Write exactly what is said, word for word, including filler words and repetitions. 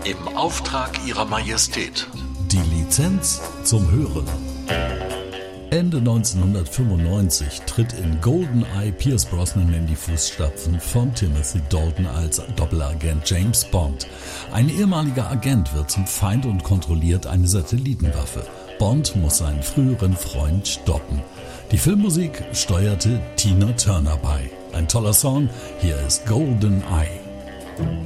Im Auftrag Ihrer Majestät. Die Lizenz zum Hören. Ende neunzehnhundertfünfundneunzig tritt in GoldenEye Pierce Brosnan in die Fußstapfen von Timothy Dalton als Doppelagent James Bond. Ein ehemaliger Agent wird zum Feind und kontrolliert eine Satellitenwaffe. Bond muss seinen früheren Freund stoppen. Die Filmmusik steuerte Tina Turner bei. Ein toller Song, hier ist GoldenEye.